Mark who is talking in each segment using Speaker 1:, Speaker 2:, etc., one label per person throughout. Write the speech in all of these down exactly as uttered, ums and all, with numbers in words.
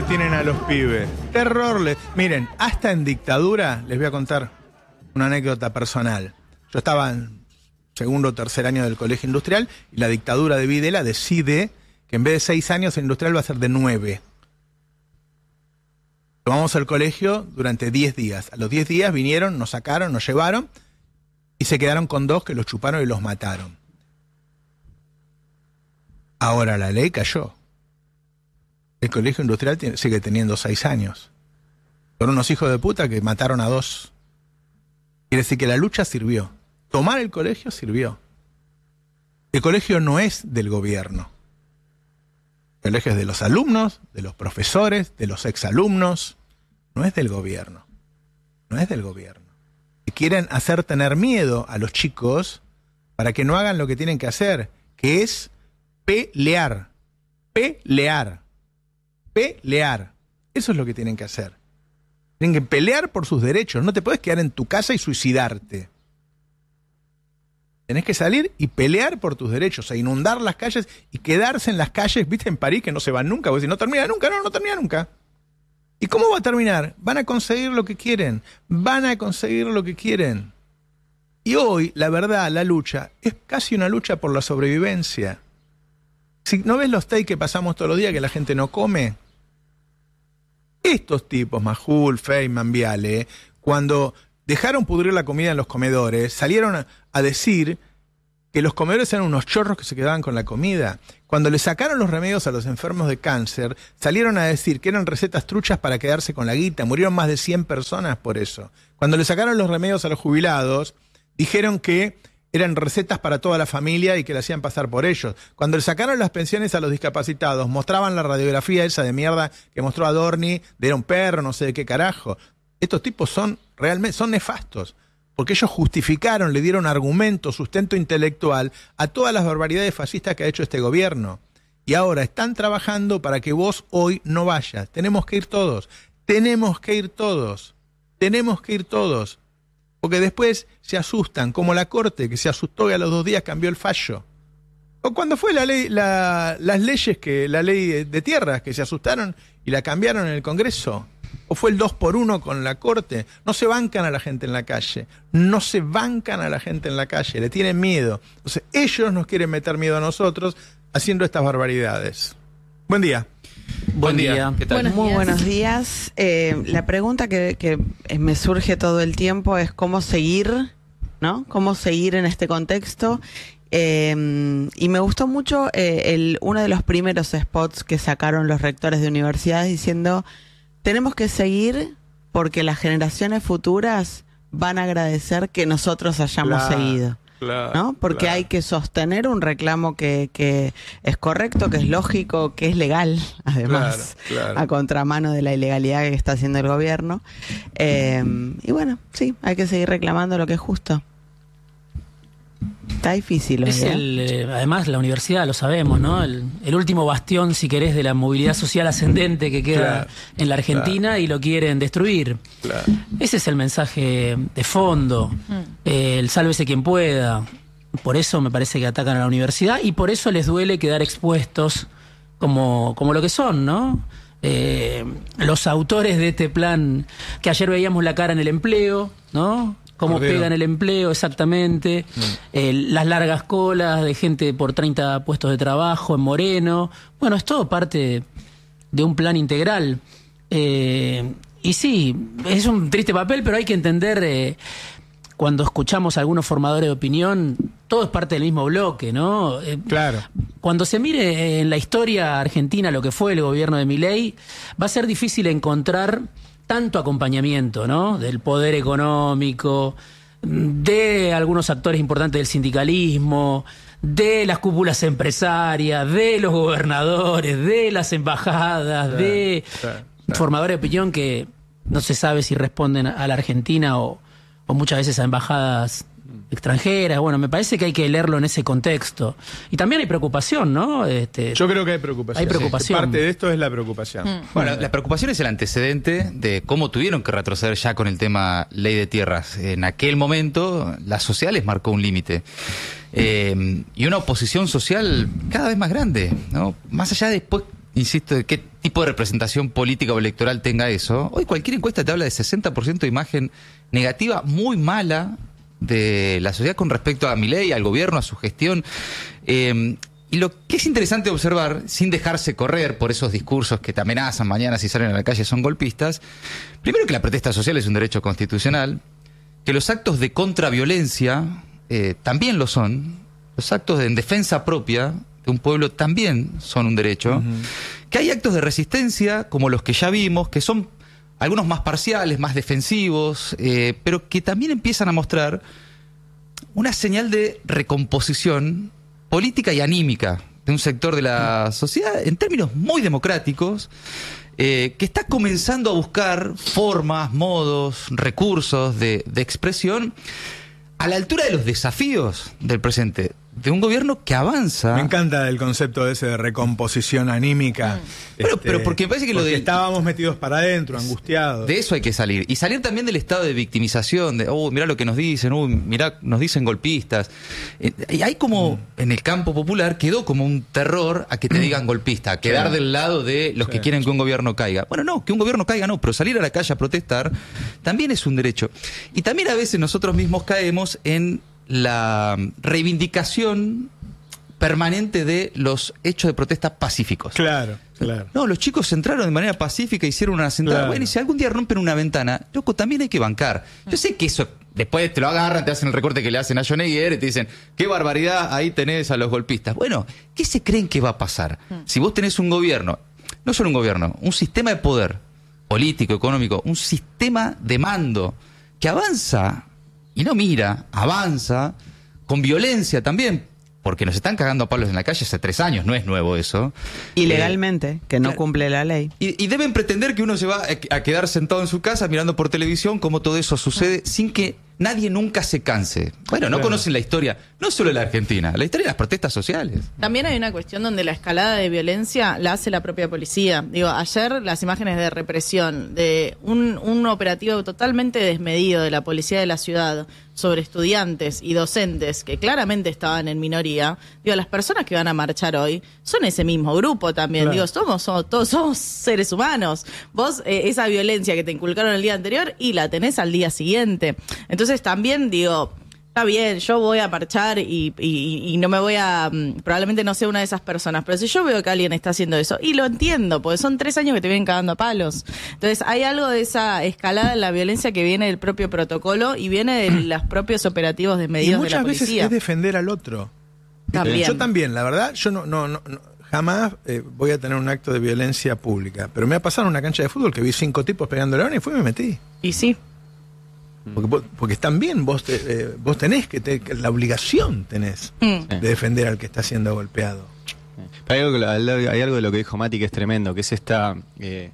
Speaker 1: tienen a los pibes. Terror. Le... Miren, hasta en dictadura, les voy a contar una anécdota personal. Yo estaba en segundo o tercer año del colegio industrial y la dictadura de Videla decide que en vez de seis años el industrial va a ser de nueve. Tomamos al colegio durante diez días. A los diez días vinieron, nos sacaron, nos llevaron y se quedaron con dos que los chuparon y los mataron. Ahora la ley cayó. El colegio industrial tiene, sigue teniendo seis años. Son unos hijos de puta que mataron a dos. Quiere decir que la lucha sirvió. Tomar el colegio sirvió. El colegio no es del gobierno. El colegio es de los alumnos, de los profesores, de los exalumnos. No es del gobierno. No es del gobierno. Y quieren hacer tener miedo a los chicos para que no hagan lo que tienen que hacer, que es pelear. Pelear. Pelear. Eso es lo que tienen que hacer. Tienen que pelear por sus derechos. No te puedes quedar en tu casa y suicidarte. Tenés que salir y pelear por tus derechos, a inundar las calles y quedarse en las calles, viste, en París, que no se van nunca, porque si no termina nunca, no, no termina nunca. ¿Y cómo va a terminar? Van a conseguir lo que quieren, van a conseguir lo que quieren. Y hoy, la verdad, la lucha es casi una lucha por la sobrevivencia. Si no ves los takes que pasamos todos los días que la gente no come, estos tipos, Majul, Feynman, Viale, cuando dejaron pudrir la comida en los comedores, salieron a, a decir que los comedores eran unos chorros que se quedaban con la comida. Cuando le sacaron los remedios a los enfermos de cáncer, salieron a decir que eran recetas truchas para quedarse con la guita. Murieron más de cien personas por eso. Cuando le sacaron los remedios a los jubilados, dijeron que eran recetas para toda la familia y que le hacían pasar por ellos. Cuando le sacaron las pensiones a los discapacitados, mostraban la radiografía esa de mierda que mostró Adorni, de era un perro, no sé de qué carajo. Estos tipos son realmente son nefastos, porque ellos justificaron, le dieron argumento, sustento intelectual a todas las barbaridades fascistas que ha hecho este gobierno. Y ahora están trabajando para que vos hoy no vayas. Tenemos que ir todos, tenemos que ir todos, tenemos que ir todos. Porque después se asustan, como la Corte, que se asustó y a los dos días cambió el fallo. O cuando fue la ley, la, las leyes, que la ley de tierras, que se asustaron y la cambiaron en el Congreso. O fue el dos por uno con la Corte. No se bancan a la gente en la calle. No se bancan a la gente en la calle. Le tienen miedo. Entonces ellos nos quieren meter miedo a nosotros haciendo estas barbaridades. Buen día.
Speaker 2: Buen día. ¿Qué tal?
Speaker 3: Buenos Muy días. buenos días. Eh, la pregunta que, que me surge todo el tiempo es cómo seguir, ¿no? Cómo seguir en este contexto. Eh, y me gustó mucho eh, el, uno de los primeros spots que sacaron los rectores de universidades diciendo: tenemos que seguir porque las generaciones futuras van a agradecer que nosotros hayamos claro, seguido. Claro, ¿no? Porque claro. hay que sostener un reclamo que, que es correcto, que es lógico, que es legal, además, claro, claro. a contramano de la ilegalidad que está haciendo el gobierno. Eh, y bueno, sí, hay que seguir reclamando lo que es justo. Está difícil.
Speaker 2: Es el, eh, además, la universidad, lo sabemos, ¿no? El, el último bastión, si querés, de la movilidad social ascendente que queda claro, en la Argentina claro. y lo quieren destruir. Claro. Ese es el mensaje de fondo. Mm. Eh, el sálvese quien pueda. Por eso me parece que atacan a la universidad y por eso les duele quedar expuestos como, como lo que son, ¿no? Eh, los autores de este plan, que ayer veíamos la cara en el empleo, ¿no? Cómo Cordero. pegan el empleo exactamente, mm. eh, las largas colas de gente por treinta puestos de trabajo en Moreno. Bueno, es todo parte de un plan integral. Eh, y sí, es un triste papel, pero hay que entender, eh, cuando escuchamos a algunos formadores de opinión, todo es parte del mismo bloque, ¿no? Eh,
Speaker 1: claro.
Speaker 2: Cuando se mire en la historia argentina lo que fue el gobierno de Milei, va a ser difícil encontrar tanto acompañamiento, ¿no? Del poder económico, de algunos actores importantes del sindicalismo, de las cúpulas empresarias, de los gobernadores, de las embajadas, claro, de claro, claro. formadores de opinión que no se sabe si responden a la Argentina o, o muchas veces a embajadas extranjeras. Bueno, me parece que hay que leerlo en ese contexto. Y también hay preocupación, ¿no? Este,
Speaker 1: Yo creo que hay preocupación.
Speaker 2: Hay preocupación.
Speaker 1: Sí, parte de esto es la preocupación.
Speaker 4: Mm. Bueno, la preocupación es el antecedente de cómo tuvieron que retroceder ya con el tema ley de tierras. En aquel momento, la social les marcó un límite. Eh, y una oposición social cada vez más grande, ¿no? Más allá de después insisto, de qué tipo de representación política o electoral tenga eso. Hoy cualquier encuesta te habla de sesenta por ciento de imagen negativa, muy mala, de la sociedad con respecto a Milei, al gobierno, a su gestión. Eh, y lo que es interesante observar, sin dejarse correr por esos discursos que te amenazan mañana si salen a la calle son golpistas, primero que la protesta social es un derecho constitucional, que los actos de contraviolencia eh, también lo son, los actos de, en defensa propia de un pueblo también son un derecho, uh-huh. que hay actos de resistencia como los que ya vimos, que son algunos más parciales, más defensivos, eh, pero que también empiezan a mostrar una señal de recomposición política y anímica de un sector de la sociedad en términos muy democráticos, eh, que está comenzando a buscar formas, modos, recursos de, de expresión a la altura de los desafíos del presente, de un gobierno que avanza.
Speaker 1: Me encanta el concepto ese de recomposición anímica.
Speaker 4: Mm. Pero,
Speaker 1: este,
Speaker 4: pero porque me parece que lo de...
Speaker 1: estábamos metidos para adentro, angustiados.
Speaker 4: De eso hay que salir. Y salir también del estado de victimización, de, oh, mirá lo que nos dicen, oh, mirá, nos dicen golpistas. Eh, y hay como, mm. en el campo popular, quedó como un terror a que te digan golpista, a quedar sí. del lado de los sí. que quieren que un gobierno caiga. Bueno, no, que un gobierno caiga no, pero salir a la calle a protestar también es un derecho. Y también a veces nosotros mismos caemos en la reivindicación permanente de los hechos de protesta pacíficos.
Speaker 1: Claro, claro.
Speaker 4: No, los chicos entraron de manera pacífica, hicieron una sentada.
Speaker 1: Claro.
Speaker 4: Bueno, y si algún día rompen una ventana, loco, también hay que bancar. Yo sé que eso, después te lo agarran, te hacen el recorte que le hacen a John Aguirre y te dicen, qué barbaridad, ahí tenés a los golpistas. Bueno, ¿qué se creen que va a pasar? Si vos tenés un gobierno, no solo un gobierno, un sistema de poder político, económico, un sistema de mando que avanza y no mira, avanza, con violencia también, porque nos están cagando a palos en la calle hace tres años, no es nuevo eso.
Speaker 3: Ilegalmente, eh, que no
Speaker 4: claro,
Speaker 3: cumple la ley.
Speaker 4: Y, y deben pretender que uno se va a quedar sentado en su casa mirando por televisión cómo todo eso sucede sin que nadie nunca se canse. Bueno, no claro. conocen la historia, no solo de la Argentina, la historia de las protestas sociales.
Speaker 5: También hay una cuestión donde la escalada de violencia la hace la propia policía. Digo, ayer las imágenes de represión, de un, un operativo totalmente desmedido de la policía de la ciudad sobre estudiantes y docentes que claramente estaban en minoría. Digo, las personas que van a marchar hoy son ese mismo grupo también. Claro. Digo, somos, somos, todos somos seres humanos. Vos, eh, esa violencia que te inculcaron el día anterior y la tenés al día siguiente. Entonces también, digo, está bien, yo voy a marchar y, y, y no me voy a... Probablemente no sea una de esas personas, pero si yo veo que alguien está haciendo eso, y lo entiendo, porque son tres años que te vienen cagando a palos. Entonces hay algo de esa escalada en la violencia que viene del propio protocolo y viene de los propios operativos desmedidos de la policía.
Speaker 1: Y muchas veces es defender al otro.
Speaker 5: También.
Speaker 1: Yo también, la verdad, yo no, no, no, no jamás eh, voy a tener un acto de violencia pública, pero me ha pasado en una cancha de fútbol que vi cinco tipos pegando león y fui y me metí.
Speaker 5: Y sí.
Speaker 1: Porque, porque están bien, vos, te, eh, vos tenés que, te, la obligación tenés mm. de defender al que está siendo golpeado.
Speaker 6: Pero hay, algo, hay algo de lo que dijo Mati que es tremendo, que es esta... Eh,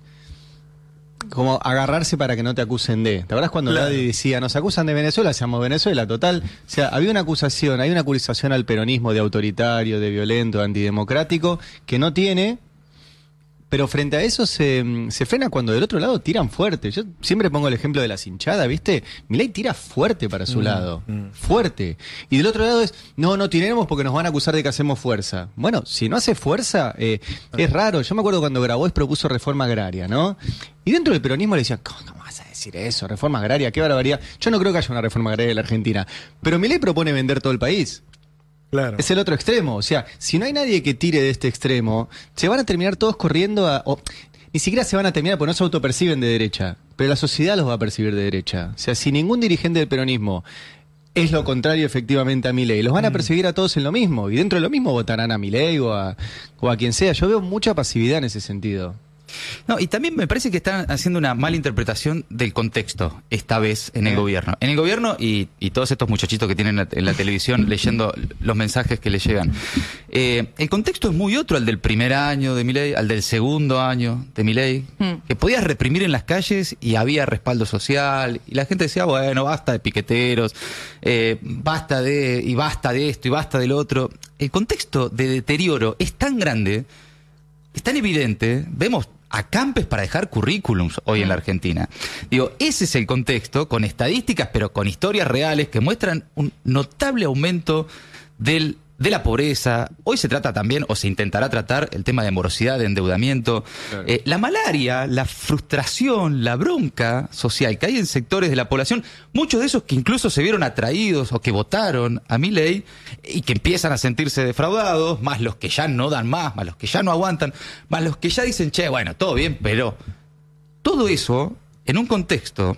Speaker 6: como agarrarse para que no te acusen de... ¿Te acuerdas cuando claro. nadie decía, nos acusan de Venezuela, seamos Venezuela? Total, o sea, había una acusación, hay una acusación al peronismo de autoritario, de violento, de antidemocrático, que no tiene... Pero frente a eso se, se frena cuando del otro lado tiran fuerte. Yo siempre pongo el ejemplo de las hinchadas, ¿viste? Milei tira fuerte para su mm, lado. Mm. Fuerte. Y del otro lado es, no, no tiremos porque nos van a acusar de que hacemos fuerza. Bueno, si no hace fuerza, eh, es raro. Yo me acuerdo cuando Grabois propuso reforma agraria, ¿no? Y dentro del peronismo le decían, ¿cómo, cómo vas a decir eso? Reforma agraria, qué barbaridad. Yo no creo que haya una reforma agraria en la Argentina. Pero Milei propone vender todo el país. Claro. Es el otro extremo, o sea, si no hay nadie que tire de este extremo, se van a terminar todos corriendo a... O, ni siquiera se van a terminar porque no se autoperciben de derecha, pero la sociedad los va a percibir de derecha. O sea, si ningún dirigente del peronismo es lo contrario efectivamente a Milei, los van a perseguir a todos en lo mismo, y dentro de lo mismo votarán a Milei o a, o a quien sea. Yo veo mucha pasividad en ese sentido.
Speaker 4: No, y también me parece que están haciendo una mala interpretación del contexto, esta vez en el
Speaker 6: ¿Eh?
Speaker 4: gobierno. En el gobierno y, y todos estos muchachitos que tienen en la, en la televisión leyendo los mensajes que les llegan. Eh, el contexto es muy otro al del primer año de Milei, al del segundo año de Milei, hmm. que podías reprimir en las calles y había respaldo social, y la gente decía, bueno, basta de piqueteros, eh, basta de, y basta de esto, y basta del otro. El contexto de deterioro es tan grande, es tan evidente, vemos acampes para dejar currículums hoy en la Argentina. Digo, ese es el contexto, con estadísticas, pero con historias reales que muestran un notable aumento del de la pobreza. Hoy se trata también, o se intentará tratar, el tema de morosidad, de endeudamiento. Claro. Eh, la malaria, la frustración, la bronca social que hay en sectores de la población, muchos de esos que incluso se vieron atraídos o que votaron a Milei y que empiezan a sentirse defraudados, más los que ya no dan más, más los que ya no aguantan, más los que ya dicen, che, bueno, todo bien, pero todo eso en un contexto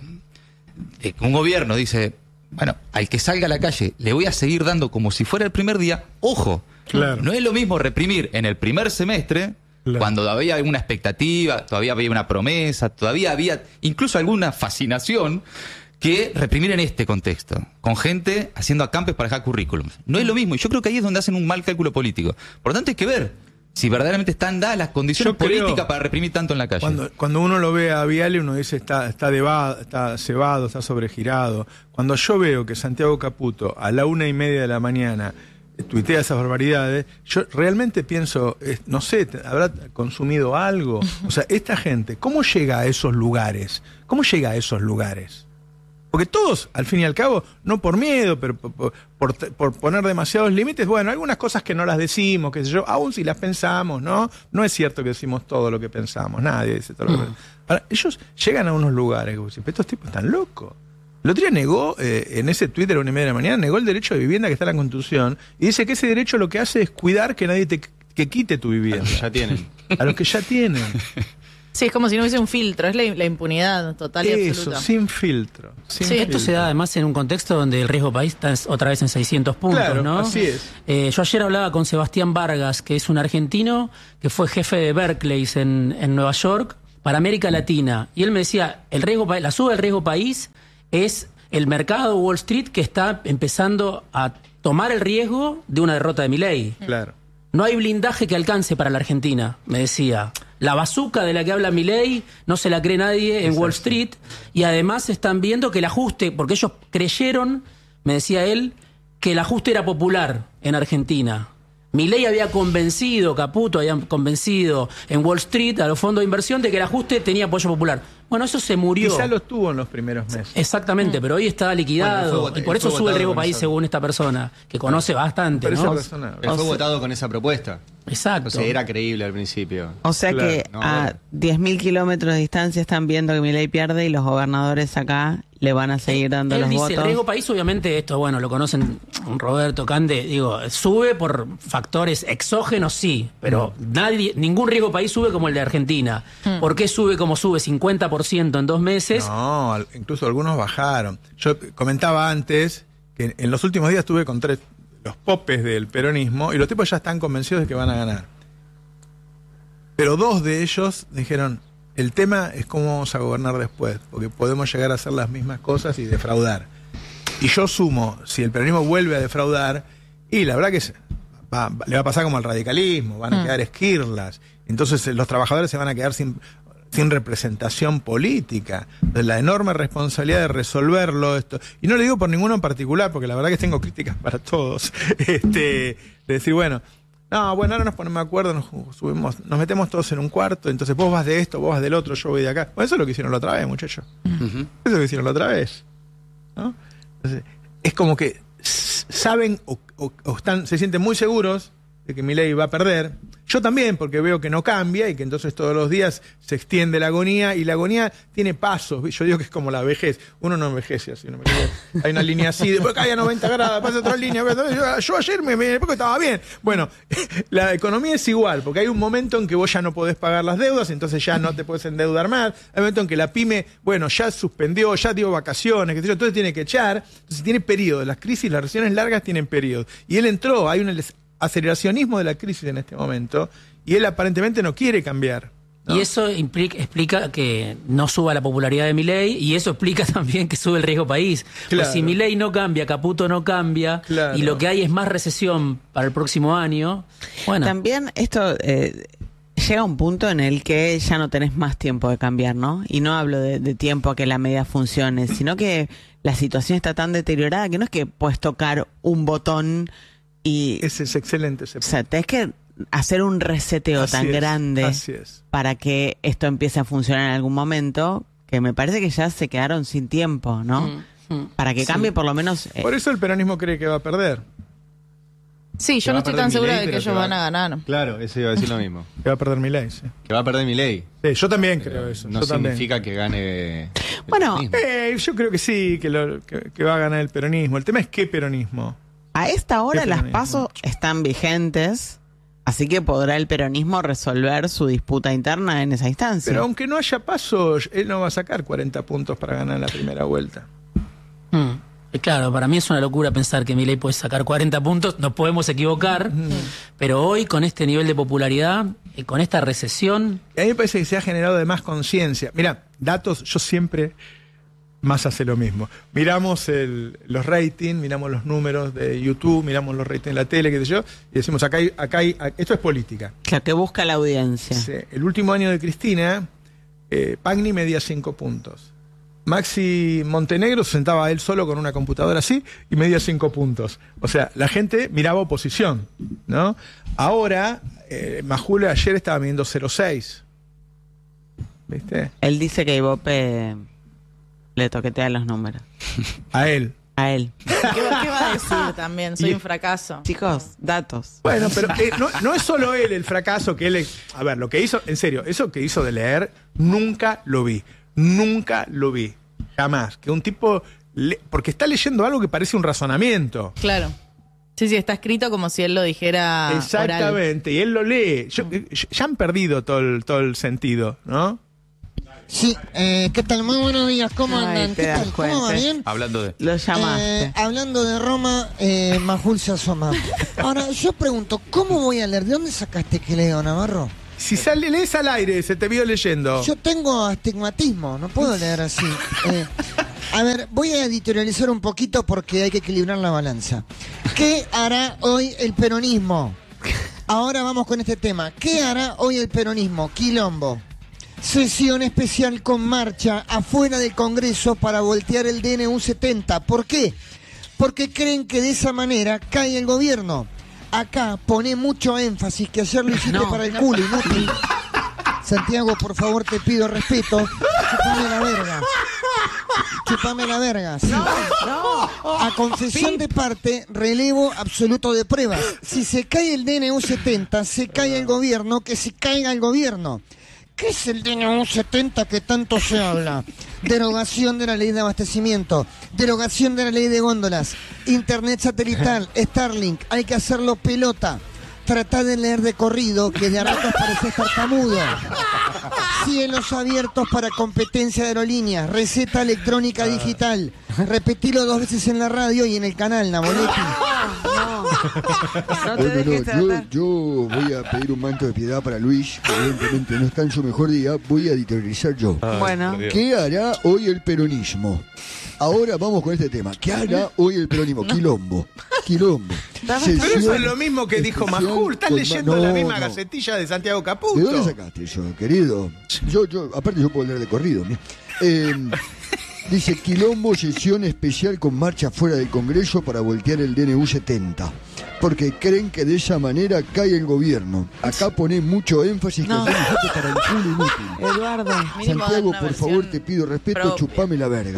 Speaker 4: de que un gobierno dice, bueno, al que salga a la calle le voy a seguir dando como si fuera el primer día. Ojo, claro. No es lo mismo reprimir en el primer semestre, claro, cuando todavía había una expectativa, todavía había una promesa, todavía había incluso alguna fascinación, que reprimir en este contexto, con gente haciendo acampes para dejar currículums. No es lo mismo, y yo creo que ahí es donde hacen un mal cálculo político. Por lo tanto, hay que ver si verdaderamente están dadas las condiciones políticas para reprimir tanto en la calle.
Speaker 1: Cuando, cuando uno lo ve a Viale, uno dice está, está, debado, está cebado, está sobregirado. Cuando yo veo que Santiago Caputo a la una y media de la mañana tuitea esas barbaridades, yo realmente pienso, no sé, ¿habrá consumido algo? O sea, esta gente, ¿cómo llega a esos lugares? ¿Cómo llega a esos lugares? Porque todos, al fin y al cabo, no por miedo, pero por, por, por poner demasiados límites, bueno, algunas cosas que no las decimos, qué sé yo, aún si las pensamos, ¿no? No es cierto que decimos todo lo que pensamos, nadie dice todo lo que pensamos. Ahora, ellos llegan a unos lugares, pero estos tipos están locos. El otro día negó, eh, en ese Twitter a la una y media de la mañana, negó el derecho de vivienda que está en la Constitución, y dice que ese derecho lo que hace es cuidar que nadie te que quite tu vivienda.
Speaker 6: A los que ya tienen.
Speaker 1: A los que ya tienen.
Speaker 5: Sí, es como si no hubiese un filtro, es la, la impunidad total y
Speaker 1: Eso,
Speaker 5: absoluta.
Speaker 1: sin filtro. Sin
Speaker 2: sí,
Speaker 1: filtro.
Speaker 2: Esto se da además en un contexto donde el riesgo país está otra vez en seiscientos puntos,
Speaker 1: claro,
Speaker 2: ¿no?
Speaker 1: Así es.
Speaker 2: Eh, yo ayer hablaba con Sebastián Vargas, que es un argentino que fue jefe de Berkeley en, en Nueva York para América Latina. Y él me decía, el riesgo, la suba del riesgo país es el mercado Wall Street que está empezando a tomar el riesgo de una derrota de Milei.
Speaker 1: Claro.
Speaker 2: No hay blindaje que alcance para la Argentina, me decía. La bazuca de la que habla Milei no se la cree nadie en Exacto. Wall Street. Y además están viendo que el ajuste, porque ellos creyeron, me decía él, que el ajuste era popular en Argentina. Milei había convencido, Caputo había convencido en Wall Street a los fondos de inversión de que el ajuste tenía apoyo popular. Bueno, eso se murió.
Speaker 1: Quizá lo tuvo en los primeros meses.
Speaker 2: Exactamente, mm. pero hoy está liquidado. Bueno, fue, y por eso sube el riesgo país, esa... según esta persona, que conoce claro. bastante, pero ¿no?
Speaker 6: Persona, pero fue votado con esa propuesta.
Speaker 2: Exacto.
Speaker 6: O sea, era creíble al principio.
Speaker 3: O sea claro. que no, a bueno. diez mil kilómetros de distancia están viendo que Milei pierde y los gobernadores acá le van a seguir dando
Speaker 2: Él
Speaker 3: los
Speaker 2: dice,
Speaker 3: votos.
Speaker 2: El riesgo país, obviamente, esto, bueno, lo conocen Roberto Cande, digo, sube por factores exógenos, sí, pero mm. nadie, ningún riesgo país sube como el de Argentina. Mm. ¿Por qué sube como sube? cincuenta por ciento en dos meses.
Speaker 1: No, incluso algunos bajaron. Yo comentaba antes que en los últimos días estuve con tres, los popes del peronismo, y los tipos ya están convencidos de que van a ganar. Pero dos de ellos dijeron, el tema es cómo vamos a gobernar después, porque podemos llegar a hacer las mismas cosas y defraudar. Y yo sumo, si el peronismo vuelve a defraudar, y la verdad que se, va, le va a pasar como al radicalismo, van a mm. quedar esquirlas, entonces los trabajadores se van a quedar sin, sin representación política. Entonces, la enorme responsabilidad de resolverlo esto, y no lo digo por ninguno en particular, porque la verdad que tengo críticas para todos, este, de decir, bueno, no, bueno, ahora nos ponemos de acuerdo, nos subimos, nos metemos todos en un cuarto, entonces vos vas de esto, vos vas del otro, yo voy de acá. Bueno, eso es lo que hicieron la otra vez, muchachos. Uh-huh. Eso es lo que hicieron la otra vez, ¿no? Entonces, es como que saben o, o, o están, se sienten muy seguros de que Milei va a perder. Yo también, porque veo que no cambia y que entonces todos los días se extiende la agonía, y la agonía tiene pasos. Yo digo que es como la vejez. Uno no envejece así. No me Hay una línea así, después cae a noventa grados, pasa otra línea. Yo, yo ayer me, me porque estaba bien. Bueno, la economía es igual, porque hay un momento en que vos ya no podés pagar las deudas, entonces ya no te podés endeudar más. Hay un momento en que la pyme, bueno, ya suspendió, ya dio vacaciones, qué sé yo, entonces tiene que echar. Entonces tiene periodos. Las crisis, las recesiones largas tienen periodos. Y él entró, hay un aceleracionismo de la crisis en este momento, y él aparentemente no quiere cambiar, ¿no?
Speaker 2: Y eso implica, explica que no suba la popularidad de Milei, y eso explica también que sube el riesgo país. Claro. Pues si Milei no cambia, Caputo no cambia, claro. y lo que hay es más recesión para el próximo año. Bueno.
Speaker 3: También esto eh, llega a un punto en el que ya no tenés más tiempo de cambiar, ¿no? Y no hablo de, de tiempo a que la medida funcione, sino que la situación está tan deteriorada que no es que puedes tocar un botón y...
Speaker 1: Ese es excelente. Ese
Speaker 3: o sea, tenés que hacer un reseteo
Speaker 1: así
Speaker 3: tan
Speaker 1: es,
Speaker 3: grande
Speaker 1: así es. Para
Speaker 3: que esto empiece a funcionar en algún momento, que me parece que ya se quedaron sin tiempo, ¿no? Mm, mm, para que cambie sí. por lo menos...
Speaker 1: Eh, por eso el peronismo cree que va a perder.
Speaker 5: Sí, yo
Speaker 1: va
Speaker 5: no
Speaker 1: a
Speaker 5: estoy
Speaker 1: perder
Speaker 5: tan segura
Speaker 1: Milei,
Speaker 5: de que
Speaker 1: pero
Speaker 5: ellos
Speaker 1: que va-
Speaker 5: van a ganar.
Speaker 6: Claro, eso iba a decir lo mismo.
Speaker 1: Que va a perder Milei, sí.
Speaker 6: Que va a perder mi ley.
Speaker 1: Sí, yo también creo eso.
Speaker 6: No
Speaker 1: yo también.
Speaker 6: significa que gane. el
Speaker 3: Bueno,
Speaker 6: peronismo.
Speaker 1: Eh, yo creo que sí, que, lo- que- que va a ganar el peronismo. El tema es qué peronismo.
Speaker 3: a esta hora
Speaker 1: Qué
Speaker 3: las
Speaker 1: peronismo.
Speaker 3: pasos están vigentes, así que podrá el peronismo resolver su disputa interna en esa instancia.
Speaker 1: Pero aunque no haya pasos, él no va a sacar cuarenta puntos para ganar la primera vuelta.
Speaker 2: Mm. Eh, Claro, para mí es una locura pensar que Milei puede sacar cuarenta puntos, nos podemos equivocar, pero hoy con este nivel de popularidad, eh, con esta recesión,
Speaker 1: Y a mí me parece que se ha generado de más conciencia. Mira, datos, yo siempre más hace lo mismo. Miramos el- los ratings, miramos los números de YouTube, miramos los ratings de la tele, qué sé yo, y decimos, acá hay, acá hay, esto es política.
Speaker 3: Claro, que busca la audiencia.
Speaker 1: Sí, el último año de Cristina, eh, Pagni medía cinco puntos. Maxi Montenegro se sentaba él solo con una computadora así y medía cinco puntos. O sea, la gente miraba oposición, ¿no? Ahora, eh, Majul ayer estaba midiendo cero coma seis. ¿Viste?
Speaker 3: Él dice que Ibope le toquetea los números.
Speaker 1: A él.
Speaker 3: A él.
Speaker 5: ¿Qué, va- qué va a decir también? Soy
Speaker 1: Y-
Speaker 5: un fracaso.
Speaker 3: Chicos, datos.
Speaker 1: Bueno, pero eh, no, no es solo él el fracaso que él... A ver, lo que hizo, en serio, eso que hizo de leer, nunca lo vi. Nunca lo vi. Jamás. Que un tipo... le- porque está leyendo algo que parece un razonamiento.
Speaker 5: Claro. Sí, sí, está escrito como si él lo dijera oral.
Speaker 1: Exactamente. Y él lo lee. Yo- eh, ya han perdido todo el, todo el sentido, ¿no?
Speaker 7: Sí, eh, ¿qué tal? Muy buenos días, ¿cómo
Speaker 3: Ay,
Speaker 7: andan?
Speaker 3: te
Speaker 7: ¿Qué
Speaker 3: das
Speaker 7: tal? ¿Cómo va?
Speaker 3: cuenta.
Speaker 7: ¿Bien?
Speaker 4: Hablando de...
Speaker 3: Lo llamaste.
Speaker 7: Eh, hablando de Roma, eh, Majul se asoma. Ahora, yo pregunto, ¿cómo voy a leer? ¿De dónde sacaste que leo, Navarro?
Speaker 1: Si sale, lees al aire, se te vio leyendo.
Speaker 7: Yo tengo astigmatismo, no puedo leer así. Eh, a ver, voy a editorializar un poquito porque hay que equilibrar la balanza. ¿Qué hará hoy el peronismo? Ahora vamos con este tema. ¿Qué hará hoy el peronismo? Quilombo. Sesión especial con marcha afuera del Congreso para voltear el D N U setenta. ¿Por qué? Porque creen que de esa manera cae el gobierno. Acá pone mucho énfasis que ayer lo hiciste
Speaker 3: No.
Speaker 7: para el culo, inútil. Santiago, por favor, te pido respeto. Chupame la verga. Chupame la verga, sí. A confesión de parte, relevo absoluto de pruebas. Si se cae el D N U setenta, se cae el gobierno, que se caiga el gobierno. ¿Qué es el D N U setenta que tanto se habla? Derogación de la ley de abastecimiento, derogación de la ley de góndolas, internet satelital, Starlink, hay que hacerlo pelota. Tratá de leer de corrido, que de a ratos pareces tartamudo. Cielos abiertos para competencia de aerolíneas, receta electrónica digital. Repetilo dos veces en la radio y en el canal, Naboletti.
Speaker 3: No te
Speaker 8: Bueno,
Speaker 3: dejes
Speaker 8: no, yo,
Speaker 3: tratar.
Speaker 8: yo voy a pedir un manto de piedad para Luis, que evidentemente no está en su mejor día, voy a editorializar yo.
Speaker 3: Bueno,
Speaker 8: ¿Qué hará hoy el peronismo? Ahora vamos con este tema. ¿Qué hará hoy el peronismo? Quilombo. Quilombo.
Speaker 1: Pero eso
Speaker 8: Sesión
Speaker 1: es lo mismo que dijo
Speaker 8: especial
Speaker 1: Majul. Estás
Speaker 8: con-
Speaker 1: leyendo
Speaker 8: no,
Speaker 1: la misma
Speaker 8: no.
Speaker 1: gacetilla de Santiago Caputo.
Speaker 8: ¿De dónde sacaste eso, querido? Yo, yo, aparte yo puedo leer de corrido. mira. Eh, dice, Quilombo, sesión especial con marcha fuera del Congreso para voltear el D N U setenta. Porque creen que de esa manera cae el gobierno. Acá pone mucho énfasis
Speaker 3: No.
Speaker 8: que ayer dijiste para el culo inútil.
Speaker 3: Eduardo.
Speaker 5: Mínimo dar
Speaker 8: Santiago,
Speaker 5: una
Speaker 8: por
Speaker 5: versión
Speaker 8: favor, te pido respeto,
Speaker 5: propia.
Speaker 8: chupame la verga.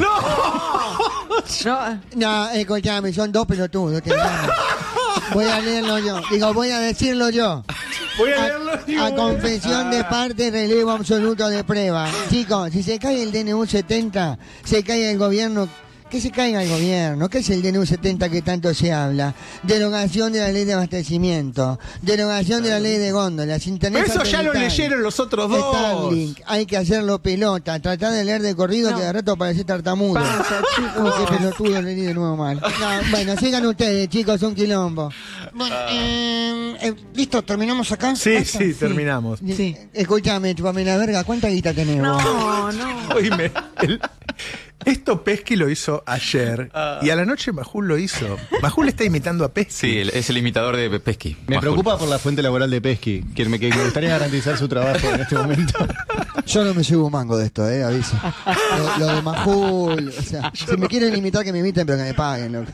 Speaker 3: No,
Speaker 7: No, escuchame, son dos pelotudos. te llamo. Voy a leerlo yo. Digo, voy a decirlo yo.
Speaker 1: Voy a
Speaker 7: A,
Speaker 1: leerlo.
Speaker 7: a confesión de parte, relevo absoluto de prueba. Chicos, si se cae el D N U setenta, se cae el gobierno. Que se caiga el gobierno. ¿Qué es el D N U setenta que tanto se habla? Derogación de la ley de abastecimiento. Derogación de la ley de góndolas. Internet
Speaker 1: Pero eso ya lo
Speaker 7: satelital,
Speaker 1: leyeron los otros dos.
Speaker 7: Starlink. Hay que hacerlo pelota. Tratar de leer de corrido
Speaker 3: No.
Speaker 7: que de rato parece tartamudo.
Speaker 3: Basta,
Speaker 7: Uy, qué
Speaker 3: chicos.
Speaker 7: pelotudo, leí de nuevo mal. No, bueno, sigan ustedes, chicos, un quilombo. Bueno, eh, eh, ¿listo? ¿Terminamos acá?
Speaker 1: Sí,
Speaker 7: ¿Basta?
Speaker 1: sí, terminamos.
Speaker 3: Sí.
Speaker 7: Escúchame, chupame la verga, ¿cuánta guita tenés vos?
Speaker 3: no, no.
Speaker 1: Oíme, el- esto Pesky lo hizo ayer y a la noche Majul lo hizo. Majul está imitando a Pesky.
Speaker 4: Sí, el- es el imitador de Pesky.
Speaker 6: Me
Speaker 4: Majul.
Speaker 6: preocupa por la fuente laboral de Pesky, que me, que me gustaría garantizar su trabajo en este momento.
Speaker 8: Yo no me llevo un mango de esto, eh, aviso.
Speaker 7: Lo, lo de Majul, o sea, si me quieren imitar, que me imiten, pero que me paguen, loco.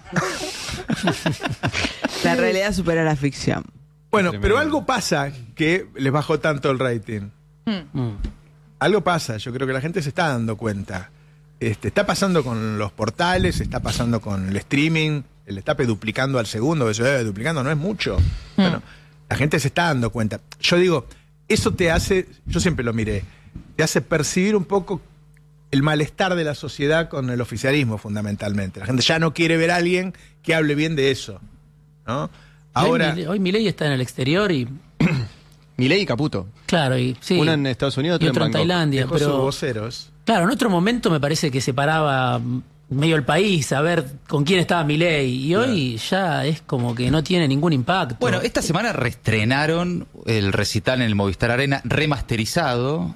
Speaker 3: La realidad supera la ficción.
Speaker 1: Bueno,
Speaker 6: Tremendo.
Speaker 1: pero algo pasa que les bajó tanto el rating. Algo pasa, yo creo que la gente se está dando cuenta. Este, está pasando con los portales, está pasando con el streaming, el destape duplicando al segundo, que se eh, duplicando no es mucho. Mm. Bueno, la gente se está dando cuenta. Yo digo, eso te hace, yo siempre lo miré, te hace percibir un poco el malestar de la sociedad con el oficialismo, fundamentalmente. La gente ya no quiere ver a alguien que hable bien de eso, ¿no? Ahora,
Speaker 2: hoy Milei está en el exterior y...
Speaker 6: Milei y Caputo.
Speaker 2: Claro, y sí.
Speaker 6: Uno en Estados Unidos, otro,
Speaker 2: y otro en,
Speaker 6: en
Speaker 2: Tailandia.
Speaker 1: Dejó
Speaker 2: pero,
Speaker 1: sus voceros.
Speaker 2: Claro, en otro momento me parece que separaba medio el país a ver con quién estaba Milei. Y claro. hoy ya es como que no tiene ningún impacto.
Speaker 4: Bueno, esta semana reestrenaron el recital en el Movistar Arena remasterizado.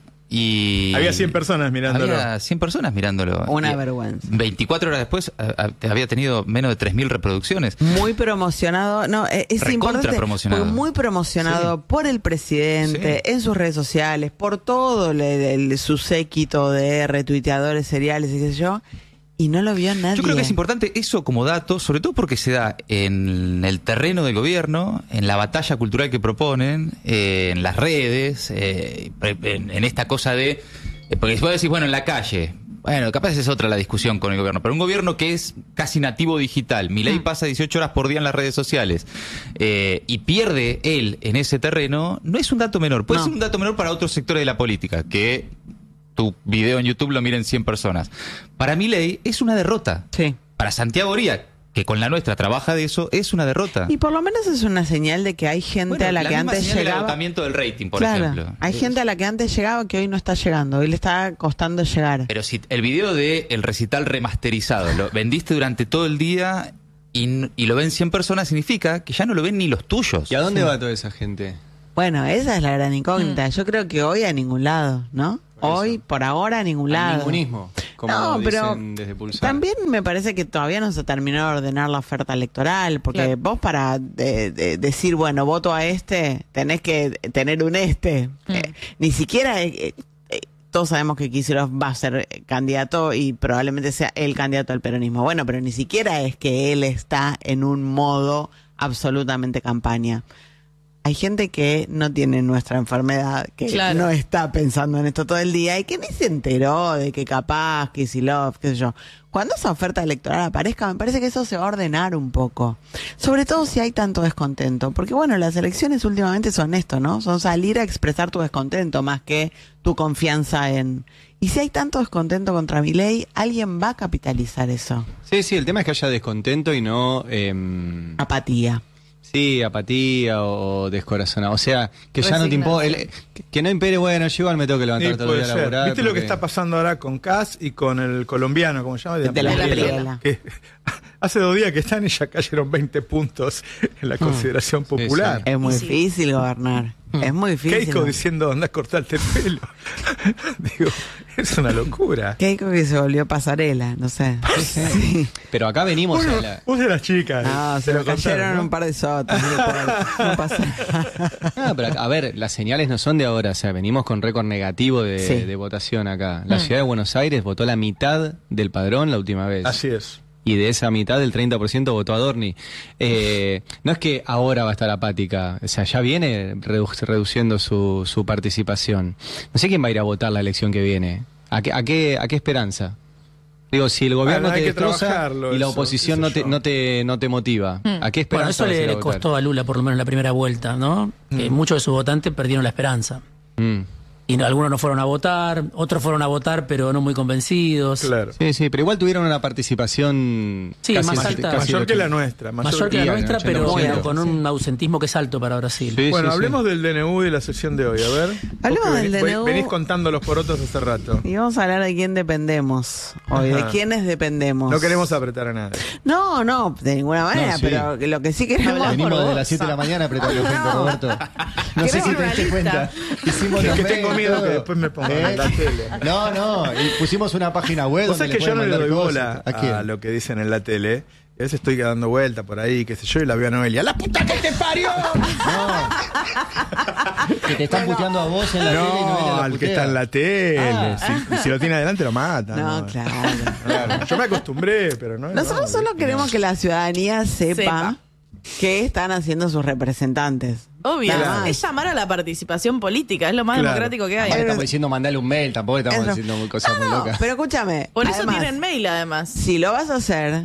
Speaker 4: Y
Speaker 1: había cien personas mirándolo.
Speaker 4: Había cien personas mirándolo.
Speaker 3: Una
Speaker 4: y
Speaker 3: vergüenza.
Speaker 4: veinticuatro horas después a, a, había tenido menos de tres mil reproducciones.
Speaker 3: Muy promocionado. No, es
Speaker 4: Recontra
Speaker 3: importante.
Speaker 4: Promocionado.
Speaker 3: Muy promocionado sí. por el presidente, sí. en sus redes sociales, por todo el, el, su séquito de retuiteadores seriales y qué sé yo. Y no lo vio nadie.
Speaker 4: Yo creo que es importante eso como dato, sobre todo porque se da en el terreno del gobierno, en la batalla cultural que proponen, eh, en las redes, eh, en, en esta cosa de... Eh, porque vos decís, bueno, en la calle... Bueno, capaz es otra la discusión con el gobierno, pero un gobierno que es casi nativo digital, Milei mm. pasa dieciocho horas por día en las redes sociales, eh, y pierde él en ese terreno, no es un dato menor. Puede no. ser un dato menor para otros sectores de la política, que... tu video en YouTube lo miren cien personas. Para Milei es una derrota.
Speaker 3: Sí.
Speaker 4: Para Santiago Oría, que con la nuestra trabaja de eso, es una derrota.
Speaker 3: Y por lo menos es una señal de que hay gente bueno, a la, la que antes llegaba. El
Speaker 4: agotamiento del rating, por
Speaker 3: claro,
Speaker 4: ejemplo.
Speaker 3: Hay gente a la que antes llegaba que hoy no está llegando. Hoy le está costando llegar.
Speaker 4: Pero si el video de el recital remasterizado lo vendiste durante todo el día y, y lo ven cien personas, significa que ya no lo ven ni los tuyos.
Speaker 6: ¿Y a dónde
Speaker 3: sí.
Speaker 6: va toda esa gente?
Speaker 3: Bueno, esa es la gran incógnita. Mm. Yo creo que hoy a ningún lado, ¿no? Hoy, por ahora, a ningún lado.
Speaker 6: Al ningunismo, como
Speaker 3: no, pero
Speaker 6: dicen desde Pulsar.
Speaker 3: También me parece que todavía no se terminó de ordenar la oferta electoral, porque claro. vos para de, de decir, bueno, voto a este, tenés que tener un este. Mm. Eh, ni siquiera... Eh, eh, todos sabemos que Kicillof va a ser candidato y probablemente sea el candidato al peronismo. Bueno, pero ni siquiera es que él está en un modo absolutamente campaña. Hay gente que no tiene nuestra enfermedad, que claro. no está pensando en esto todo el día y que ni se enteró de que capaz, Kicillof, qué sé yo. Cuando esa oferta electoral aparezca, me parece que eso se va a ordenar un poco. Sobre todo si hay tanto descontento. Porque bueno, las elecciones últimamente son esto, ¿no? Son salir a expresar tu descontento más que tu confianza en... Y si hay tanto descontento contra Milei, alguien va a capitalizar eso.
Speaker 6: Sí, sí, el tema es que haya descontento y no... Eh...
Speaker 3: apatía.
Speaker 6: Sí, apatía o descorazonado. O sea, que ya no te importa. Que no impere, bueno, yo igual me tengo que levantar sí, todo el día a laburar.
Speaker 1: ¿Viste porque... lo que está pasando ahora con Kass y con el colombiano, ¿cómo se llama?
Speaker 3: De, de la Priela.
Speaker 1: Que hace dos días que están y ya cayeron veinte puntos en la consideración mm. popular.
Speaker 3: Sí, sí. Es muy sí. difícil gobernar. Mm. Es muy difícil.
Speaker 1: Keiko diciendo, anda a cortarte el pelo. Digo, es una locura.
Speaker 3: Keiko que se volvió pasarela, no sé.
Speaker 6: Sí, sí. Pero acá venimos
Speaker 1: Uno,
Speaker 6: a la...
Speaker 1: Vos de las chicas.
Speaker 3: No, se lo cayeron ¿no? un par de sotas. No pasa nada.
Speaker 6: No, pero a ver, las señales no son de ahora. O sea, venimos con récord negativo de, sí. de votación acá. La mm. ciudad de Buenos Aires votó la mitad del padrón la última vez.
Speaker 1: Así es.
Speaker 6: Y de esa mitad, el treinta por ciento votó a Adorni. Eh, no es que ahora va a estar apática, o sea, ya viene redu reduciendo su, su participación. No sé quién va a ir a votar la elección que viene. ¿A qué, a qué, a qué esperanza? Digo, si el gobierno bueno, te destroza y la oposición eso, no, te, no, te, no te motiva, mm. ¿a qué esperanza?
Speaker 2: Bueno, eso le, le costó a Lula, por lo menos en la primera vuelta, ¿no? Mm. Que muchos de sus votantes perdieron la esperanza. Mm. Y algunos no fueron a votar, otros fueron a votar, pero no muy convencidos.
Speaker 1: Claro.
Speaker 6: Sí, sí, pero igual tuvieron una participación
Speaker 2: sí,
Speaker 6: casi,
Speaker 2: más alta.
Speaker 1: Casi mayor que la nuestra.
Speaker 2: Mayor, mayor que la nuestra, pero bueno, con un ausentismo que es alto para Brasil.
Speaker 1: Sí, bueno,
Speaker 6: sí,
Speaker 1: hablemos
Speaker 6: sí.
Speaker 1: del D N U y la sesión de hoy, a ver.
Speaker 3: Hablemos del
Speaker 1: venís,
Speaker 3: D N U.
Speaker 1: Venís contando los porotos hace rato.
Speaker 3: Y vamos a hablar de quién dependemos hoy, Ajá. de quiénes dependemos.
Speaker 1: No queremos apretar a nadie.
Speaker 3: No, no, de ninguna manera, no, sí. pero lo que sí queremos...
Speaker 6: Venimos de las siete de la mañana apretando no. gente, Roberto. No sé si te diste cuenta. Hicimos
Speaker 1: es que tengo miedo que después me pongan ¿Eh? en la tele.
Speaker 6: No, no, y pusimos una página web
Speaker 1: donde
Speaker 6: le
Speaker 1: que yo no le doy bola
Speaker 6: a,
Speaker 1: a lo que dicen en la tele. A veces estoy dando vuelta por ahí, qué sé yo, y la veo a Noelia. ¡La puta que te parió!
Speaker 6: No. Que te están puteando a vos en la
Speaker 1: no,
Speaker 6: tele y Noelia la
Speaker 1: al que está en la tele. Ah. Si, si lo tiene adelante lo mata.
Speaker 3: No, no. Claro.
Speaker 1: claro. Yo me acostumbré, pero no.
Speaker 3: Nosotros
Speaker 1: no,
Speaker 3: solo
Speaker 1: no.
Speaker 3: queremos que la ciudadanía sepa, sepa qué están haciendo sus representantes.
Speaker 5: Obvio, claro. Es llamar a la participación política, es lo más claro. democrático que hay.
Speaker 6: Además, estamos diciendo mandale un mail, tampoco estamos Eso. diciendo cosas
Speaker 3: no,
Speaker 6: muy
Speaker 3: no,
Speaker 6: locas.
Speaker 3: Pero escúchame.
Speaker 5: Por
Speaker 3: además,
Speaker 5: eso tienen mail, además.
Speaker 3: Si lo vas a hacer,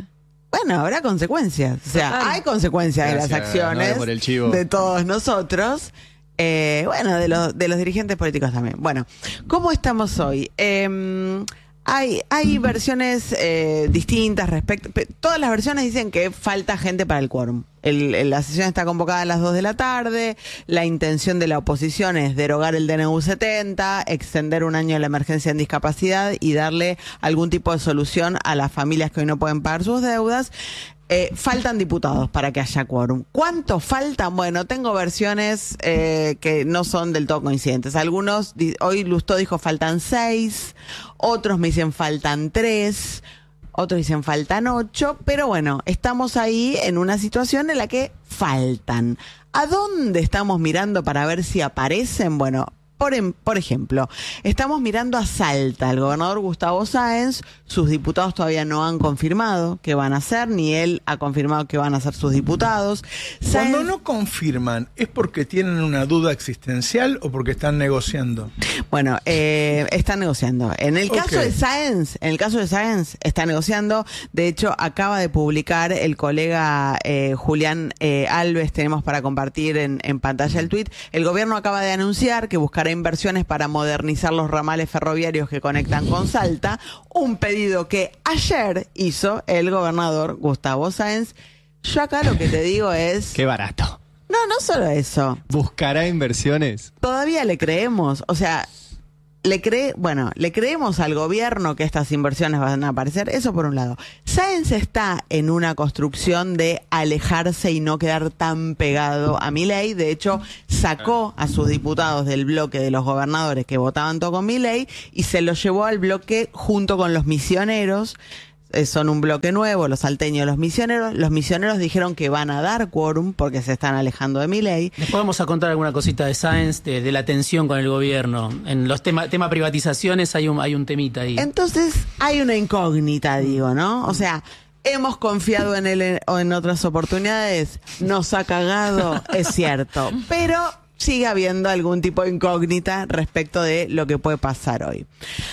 Speaker 3: bueno, habrá consecuencias. O sea,
Speaker 5: Total.
Speaker 3: hay consecuencias
Speaker 6: Gracias,
Speaker 3: de las acciones
Speaker 6: Nora, por el chivo.
Speaker 3: de todos nosotros. Eh, bueno, de los, de los dirigentes políticos también. Bueno, ¿cómo estamos hoy? Eh, hay, hay versiones eh, distintas respecto. pe- Todas las versiones dicen que falta gente para el quórum. El- el- la sesión está convocada a las dos de la tarde. La intención de la oposición es derogar el D N U setenta, extender un año la emergencia en discapacidad y darle algún tipo de solución a las familias que hoy no pueden pagar sus deudas. Eh, faltan diputados para que haya quórum. ¿Cuántos faltan? Bueno, tengo versiones eh, que no son del todo coincidentes. Algunos, di- hoy Lustó dijo faltan seis, otros me dicen faltan tres, otros dicen faltan ocho, pero bueno, estamos ahí en una situación en la que faltan. ¿A dónde estamos mirando para ver si aparecen? Bueno, por, em- por ejemplo, estamos mirando a Salta. El gobernador Gustavo Sáenz, sus diputados todavía no han confirmado qué van a hacer, ni él ha confirmado que van a ser sus diputados.
Speaker 1: Cuando
Speaker 3: Sáenz-
Speaker 1: no confirman, ¿es porque tienen una duda existencial o porque están negociando?
Speaker 3: Bueno, eh, están negociando. En el caso
Speaker 1: Ok.
Speaker 3: de Sáenz, en el caso de Sáenz, está negociando. De hecho, acaba de publicar el colega eh, Julián eh, Alves, tenemos para compartir en, en pantalla el tuit. El gobierno acaba de anunciar que buscará inversiones para modernizar los ramales ferroviarios que conectan con Salta, un pedido que ayer hizo el gobernador Gustavo Sáenz. Yo acá lo que te digo es...
Speaker 6: Qué barato.
Speaker 3: No, no solo eso.
Speaker 6: ¿Buscará inversiones?
Speaker 3: Todavía le creemos, o sea, le cree, bueno, le creemos al gobierno que estas inversiones van a aparecer, eso por un lado. Sáenz está en una construcción de alejarse y no quedar tan pegado a Milei. De hecho, sacó a sus diputados del bloque de los gobernadores que votaban todo con Milei y se los llevó al bloque junto con los misioneros. Eh, son un bloque nuevo, los salteños, los misioneros. Los misioneros dijeron que van a dar quórum porque se están alejando de Milei.
Speaker 2: Después vamos a contar alguna cosita de Sáenz, de, de la tensión con el gobierno. En los temas tema privatizaciones hay un, hay un temita ahí.
Speaker 3: Entonces hay una incógnita, digo, ¿no? O sea, hemos confiado en él en, o en otras oportunidades, nos ha cagado, es cierto, pero sigue habiendo algún tipo de incógnita respecto de lo que puede pasar hoy.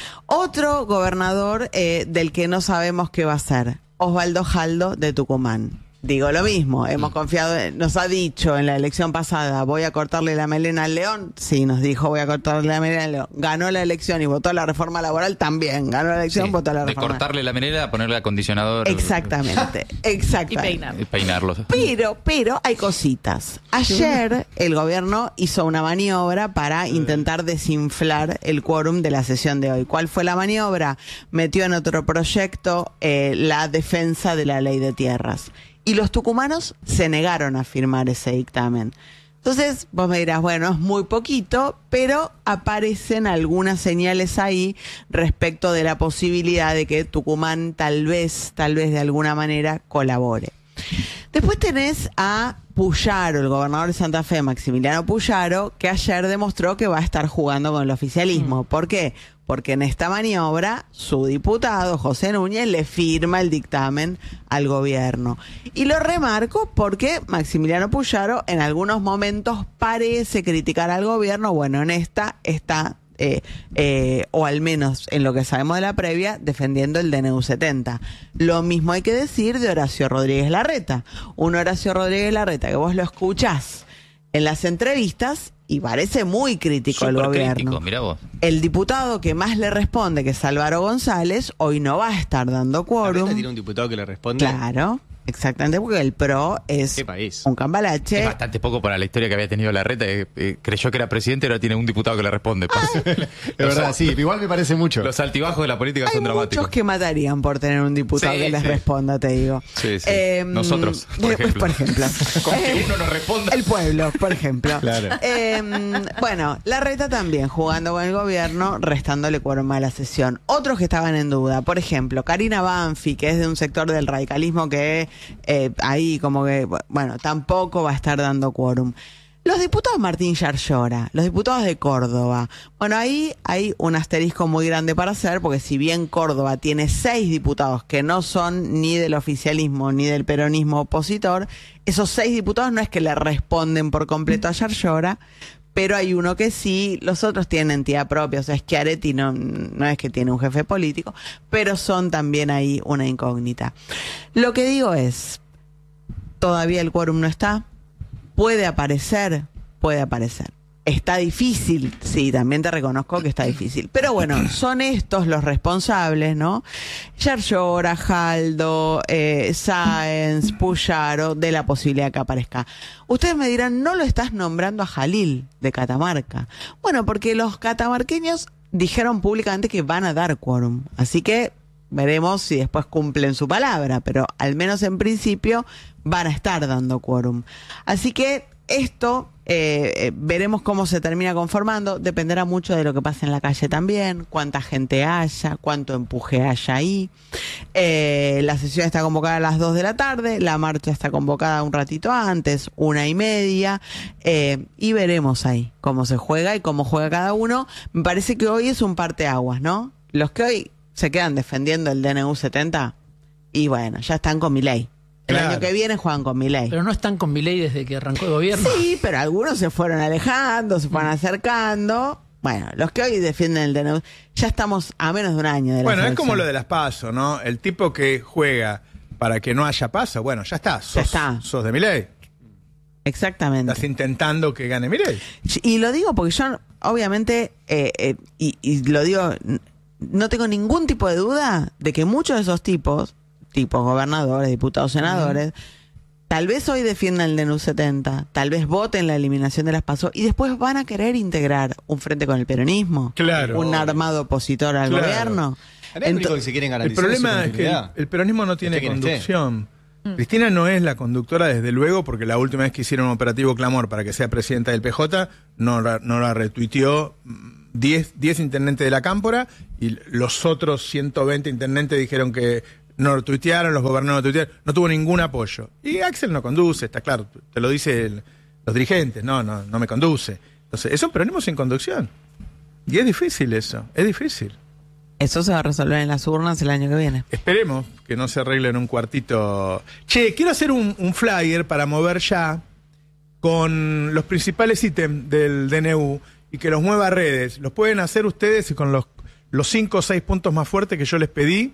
Speaker 3: Otro gobernador eh, del que no sabemos qué va a ser, Osvaldo Jaldo de Tucumán. Digo lo mismo, hemos confiado, en- nos ha dicho en la elección pasada, voy a cortarle la melena al león. Sí, nos dijo, voy a cortarle la melena al león. Ganó la elección y votó la reforma laboral también. Ganó la elección,
Speaker 4: Sí,
Speaker 3: votó la
Speaker 4: de
Speaker 3: reforma.
Speaker 4: cortarle la menera a ponerle acondicionador.
Speaker 3: Exactamente, exactamente.
Speaker 5: Y peinar.
Speaker 4: Y peinarlo.
Speaker 3: Pero, pero hay cositas. Ayer el gobierno hizo una maniobra para intentar desinflar el quórum de la sesión de hoy. ¿Cuál fue la maniobra? Metió en otro proyecto eh, la defensa de la ley de tierras. Y los tucumanos se negaron a firmar ese dictamen. Entonces, vos me dirás, bueno, es muy poquito, pero aparecen algunas señales ahí respecto de la posibilidad de que Tucumán tal vez, tal vez de alguna manera colabore. Después tenés a Puyaro, el gobernador de Santa Fe, Maximiliano Puyaro, que ayer demostró que va a estar jugando con el oficialismo. ¿Por qué? Porque en esta maniobra su diputado, José Núñez, le firma el dictamen al gobierno. Y lo remarco porque Maximiliano Puyaro en algunos momentos parece criticar al gobierno. Bueno, en esta está... Eh, eh, o al menos en lo que sabemos de la previa, defendiendo el D N U setenta. Lo mismo hay que decir de Horacio Rodríguez Larreta. Un Horacio Rodríguez Larreta que vos lo escuchás en las entrevistas y parece muy crítico al
Speaker 4: Súper
Speaker 3: gobierno.
Speaker 4: crítico, mirá vos.
Speaker 3: El diputado que más le responde, que es Álvaro González, hoy no va a estar dando quórum.
Speaker 6: ¿Larreta tiene un diputado que le responde?
Speaker 3: Claro, exactamente, porque el PRO es
Speaker 6: ¿Qué país?
Speaker 3: un cambalache.
Speaker 4: Es bastante poco para la historia que había tenido Larreta. Eh, eh, creyó que era presidente, ahora tiene un diputado que le responde.
Speaker 6: Es verdad, sí, igual me parece mucho.
Speaker 4: Los altibajos de la política
Speaker 3: Hay
Speaker 4: son
Speaker 3: muchos
Speaker 4: dramáticos.
Speaker 3: que matarían por tener un diputado
Speaker 4: Sí,
Speaker 3: que les
Speaker 4: sí.
Speaker 3: responda, te digo.
Speaker 4: Sí, sí.
Speaker 3: Eh,
Speaker 4: Nosotros, por
Speaker 3: eh,
Speaker 4: ejemplo.
Speaker 3: por ejemplo.
Speaker 4: Con que
Speaker 3: Eh,
Speaker 4: uno nos responda.
Speaker 3: El pueblo, por ejemplo.
Speaker 6: Claro.
Speaker 3: Eh, bueno, Larreta también jugando con el gobierno, restándole quórum a la sesión. Otros que estaban en duda, por ejemplo, Karina Banfi, que es de un sector del radicalismo que eh, ahí como que, bueno, tampoco va a estar dando quórum. Los diputados Martín Yarlora, los diputados de Córdoba. Bueno, ahí hay un asterisco muy grande para hacer, porque si bien Córdoba tiene seis diputados que no son ni del oficialismo ni del peronismo opositor, esos seis diputados no es que le responden por completo a Yarlora, pero hay uno que sí, los otros tienen entidad propia, o sea, Schiaretti no, no es que tiene un jefe político, pero son también ahí una incógnita. Lo que digo es, todavía el quórum no está, puede aparecer, puede aparecer. Está difícil, sí, también te reconozco que está difícil. Pero bueno, son estos los responsables, ¿no? Yarlora, Jaldo, eh, Sáenz, Puyaro, de la posibilidad que aparezca. Ustedes me dirán, ¿no lo estás nombrando a Jalil de Catamarca? Bueno, porque los catamarqueños dijeron públicamente que van a dar quórum. Así que veremos si después cumplen su palabra, pero al menos en principio van a estar dando quórum. Así que esto eh, eh, veremos cómo se termina conformando, dependerá mucho de lo que pase en la calle también, cuánta gente haya, cuánto empuje haya ahí. Eh, la sesión está convocada a las dos de la tarde, la marcha está convocada un ratito antes, una y media, eh, y veremos ahí cómo se juega y cómo juega cada uno. Me parece que hoy es un parteaguas, ¿no? Los que hoy se quedan defendiendo el D N U setenta, y bueno, ya están con Milei. El
Speaker 1: Claro.
Speaker 3: año que viene juegan con Milei.
Speaker 2: Pero no están con Milei desde que arrancó el gobierno.
Speaker 3: Sí, pero algunos se fueron alejando, se fueron acercando. Bueno, los que hoy defienden el D N U, ya estamos a menos de un año de la
Speaker 1: Bueno, es
Speaker 3: elección.
Speaker 1: como lo de las PASO, ¿no? El tipo que juega para que no haya PASO, bueno, ya está. Sos,
Speaker 3: Ya está.
Speaker 1: sos de Milei.
Speaker 3: Exactamente.
Speaker 1: Estás intentando que gane Milei.
Speaker 3: Y lo digo porque yo, obviamente, eh, eh, y, y lo digo, n- no tengo ningún tipo de duda de que muchos de esos tipos, tipos gobernadores, diputados, senadores, tal vez hoy defiendan el D N U setenta, tal vez voten la eliminación de las PASO y después van a querer integrar un frente con el peronismo,
Speaker 1: Claro.
Speaker 3: un armado opositor al
Speaker 1: Claro.
Speaker 3: gobierno.
Speaker 6: Ahora el único
Speaker 3: Ento-
Speaker 6: que se quieren
Speaker 1: El
Speaker 6: garantizar
Speaker 1: problema
Speaker 6: su
Speaker 1: es que el,
Speaker 6: continuidad.
Speaker 1: el peronismo no tiene
Speaker 6: Esté quien esté.
Speaker 1: conducción. Cristina no es la conductora, desde luego, porque la última vez que hicieron un operativo clamor para que sea presidenta del P J, no, la- no la retuiteó diez intendentes de la Cámpora y los otros ciento veinte intendentes dijeron que no lo tuitearon, los gobernadores no tuitearon, no tuvo ningún apoyo. Y Axel no conduce, está claro, te lo dicen los dirigentes, no, no, no me conduce. Entonces, es un peronismo sin conducción. Y es difícil eso, es difícil.
Speaker 3: Eso se va a resolver en las urnas el año que viene.
Speaker 1: Esperemos que no se arregle en un cuartito. Che, quiero hacer un, un flyer para mover ya con los principales ítems del D N U y que los mueva a redes. Los pueden hacer ustedes con los, los cinco o seis puntos más fuertes que yo les pedí.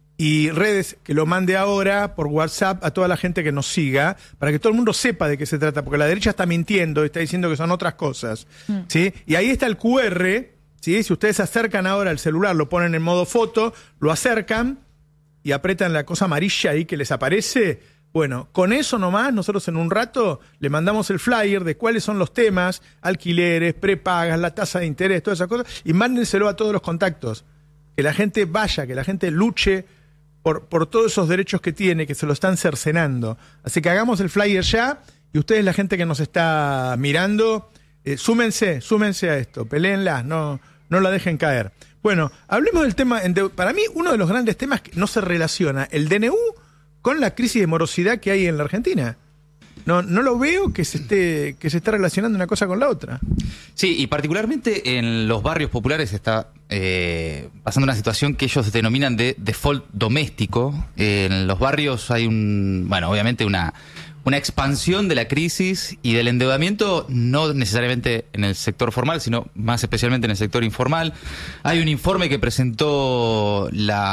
Speaker 1: Y redes, que lo mande ahora por WhatsApp a toda la gente que nos siga, para que todo el mundo sepa de qué se trata, porque la derecha está mintiendo, está diciendo que son otras cosas. ¿Sí? Y ahí está el Q R, ¿sí? Si ustedes se acercan ahora al celular, lo ponen en modo foto, lo acercan y apretan la cosa amarilla ahí que les aparece. Bueno, con eso nomás, nosotros en un rato le mandamos el flyer de cuáles son los temas, alquileres, prepagas, la tasa de interés, todas esas cosas, y mándenselo a todos los contactos. Que la gente vaya, que la gente luche por, por todos esos derechos que tiene, que se lo están cercenando. Así que hagamos el flyer ya, y ustedes, la gente que nos está mirando, eh, súmense, súmense a esto, peleenla, no, no la dejen caer. Bueno, hablemos del tema, para mí uno de los grandes temas que no se relaciona, el D N U con la crisis de morosidad que hay en la Argentina. No, no lo veo que se esté, que se esté relacionando una cosa con la otra.
Speaker 4: Sí, y particularmente en los barrios populares está eh, pasando una situación que ellos denominan de default doméstico. En los barrios hay un, bueno, obviamente una, una expansión de la crisis y del endeudamiento, no necesariamente en el sector formal, sino más especialmente en el sector informal. Hay un informe que presentó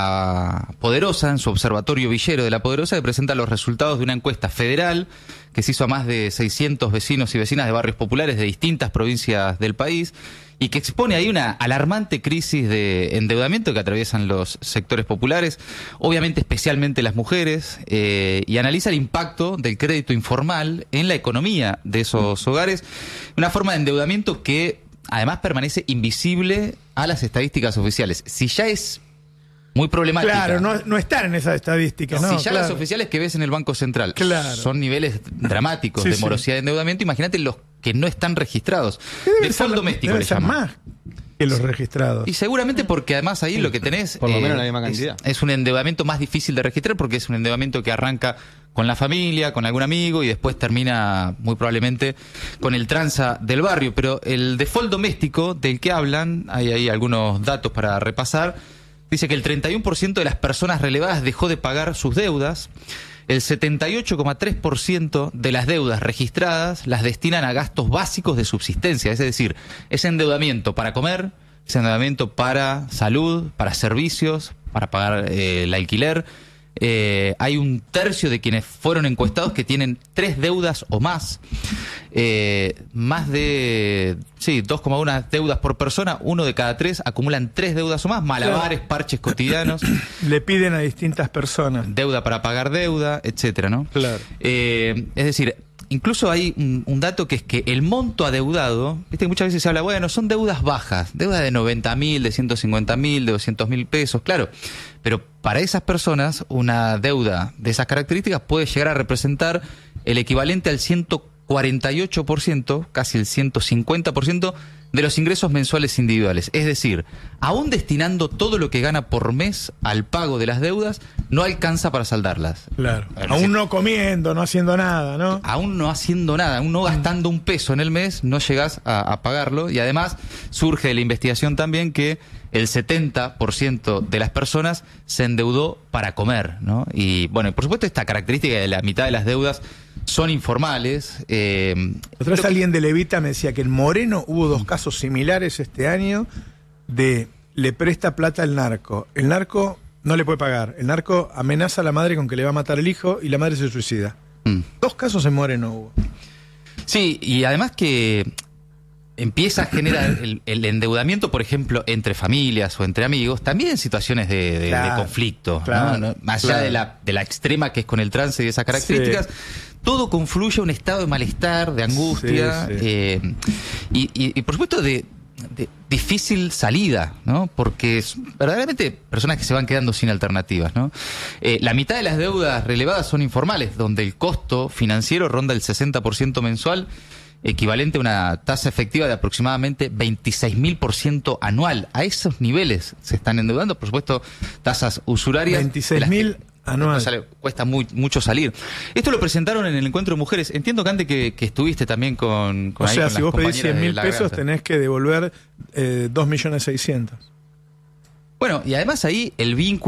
Speaker 4: La Poderosa en su observatorio villero de La Poderosa, que presenta los resultados de una encuesta federal que se hizo a más de seiscientos vecinos y vecinas de barrios populares de distintas provincias del país y que expone ahí una alarmante crisis de endeudamiento que atraviesan los sectores populares, obviamente especialmente las mujeres, eh, y analiza el impacto del crédito informal en la economía de esos hogares, una forma de endeudamiento que además permanece invisible a las estadísticas oficiales. Si ya es muy problemática.
Speaker 1: Claro, no, no estar en esas estadísticas, ¿no?
Speaker 4: Si ya
Speaker 1: Claro.
Speaker 4: las oficiales que ves en el Banco Central
Speaker 1: Claro.
Speaker 4: son niveles dramáticos
Speaker 1: Sí,
Speaker 4: de
Speaker 1: sí.
Speaker 4: morosidad de endeudamiento, imagínate los que no están registrados.
Speaker 1: Debe
Speaker 4: De
Speaker 1: ser,
Speaker 4: fondo doméstico
Speaker 1: debe
Speaker 4: le
Speaker 1: ser
Speaker 4: llaman.
Speaker 1: más que los registrados.
Speaker 4: Y seguramente porque además ahí lo que tenés
Speaker 6: Por lo
Speaker 4: eh,
Speaker 6: menos la misma
Speaker 4: es,
Speaker 6: cantidad.
Speaker 4: es un endeudamiento más difícil de registrar porque es un endeudamiento que arranca con la familia, con algún amigo y después termina muy probablemente con el tranza del barrio. Pero el default doméstico del que hablan, hay ahí algunos datos para repasar, dice que el treinta y uno por ciento de las personas relevadas dejó de pagar sus deudas. El setenta y ocho coma tres por ciento de las deudas registradas las destinan a gastos básicos de subsistencia, es decir, es endeudamiento para comer, es endeudamiento para salud, para servicios, para pagar eh, el alquiler. Eh, hay un tercio de quienes fueron encuestados que tienen tres deudas o más. Eh, más de sí, dos coma uno deudas por persona, uno de cada tres acumulan tres deudas o más, malabares, claro. parches cotidianos.
Speaker 1: Le piden a distintas personas.
Speaker 4: Deuda para pagar deuda, etcétera, ¿no?
Speaker 1: Claro.
Speaker 4: Eh, es decir, incluso hay un, un dato que es que el monto adeudado, viste que muchas veces se habla, bueno, son deudas bajas, deudas de noventa mil, de ciento cincuenta mil, de doscientos mil pesos, claro, pero para esas personas una deuda de esas características puede llegar a representar el equivalente al ciento cuarenta y ocho por ciento, casi el ciento cincuenta por ciento de los ingresos mensuales individuales. Es decir, aún destinando todo lo que gana por mes al pago de las deudas, no alcanza para saldarlas.
Speaker 1: Claro. Aún no comiendo, no haciendo nada, ¿no?
Speaker 4: Aún no haciendo nada, aún no gastando un peso en el mes, no llegas a, a pagarlo. Y además surge de la investigación también que el setenta por ciento de las personas se endeudó para comer, ¿no? Y bueno, por supuesto esta característica de la mitad de las deudas son informales. Eh,
Speaker 1: Otra vez alguien de Levita me decía que en Moreno hubo dos casos similares este año de le presta plata al narco. El narco no le puede pagar. El narco amenaza a la madre con que le va a matar el hijo y la madre se suicida. Mm. Dos casos en Moreno hubo.
Speaker 4: Sí, y además que empieza a generar el, el endeudamiento, por ejemplo, entre familias o entre amigos, también en situaciones de, de, claro, de conflicto, claro, ¿no? Más allá claro. de, la, de la extrema que es con el trance y esas características, sí. todo confluye a un estado de malestar, de angustia, sí, sí. Eh, y, y, y por supuesto de, de difícil salida, ¿no? Porque es verdaderamente personas que se van quedando sin alternativas, ¿no? Eh, la mitad de las deudas relevadas son informales, donde el costo financiero ronda el sesenta por ciento mensual, equivalente a una tasa efectiva de aproximadamente veintiséis mil por ciento anual. A esos niveles se están endeudando, por supuesto, tasas usurarias.
Speaker 1: veintiséis mil anual.
Speaker 4: Sale, cuesta muy, mucho salir. Esto lo presentaron en el encuentro de mujeres. Entiendo, Cande, que, que estuviste también con, con
Speaker 1: O sea,
Speaker 4: con
Speaker 1: si vos pedís cien mil pesos, tenés que devolver eh, dos millones seiscientos.
Speaker 4: Bueno, y además ahí el vínculo